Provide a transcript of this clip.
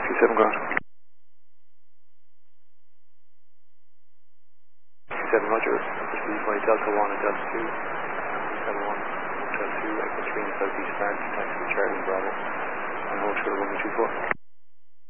67 ground. 67 Roger. Received by Delta 1 and Delta 2. 71 Hotel 2, Echo 3 in Southeast France, taxi Charlie Bravo. And hold short 1124.